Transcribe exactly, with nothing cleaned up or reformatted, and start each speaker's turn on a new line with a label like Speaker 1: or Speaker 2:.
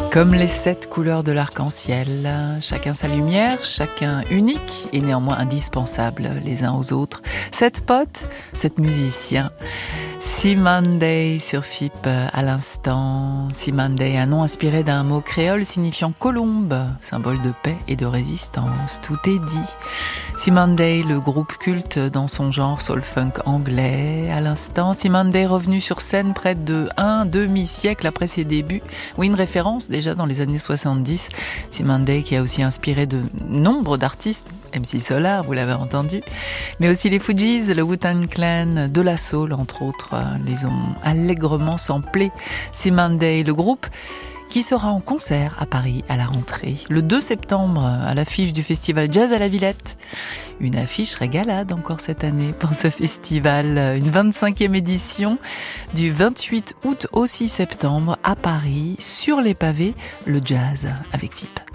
Speaker 1: Comme les sept couleurs de l'arc-en-ciel, chacun sa lumière, chacun unique et néanmoins indispensable les uns aux autres. Sept potes, sept musiciens. Simandei sur F I P à l'instant. Simandei, un nom inspiré d'un mot créole signifiant colombe, symbole de paix et de résistance. Tout est dit. Simandei, le groupe culte dans son genre soul-funk anglais. À l'instant, Simandei revenu sur scène près de un demi-siècle après ses débuts. Oui, une référence déjà dans les années soixante-dix. Simandei qui a aussi inspiré de nombre d'artistes. M C Solar, vous l'avez entendu. Mais aussi les Fugees, le Wu-Tang Clan, de la soul, entre autres, les ont allègrement samplés. Simandei, le groupe qui sera en concert à Paris à la rentrée, le deux septembre, à l'affiche du festival Jazz à la Villette. Une affiche régalade encore cette année pour ce festival. Une vingt-cinquième édition du vingt-huit août au six septembre à Paris, sur les pavés, le jazz avec F I P.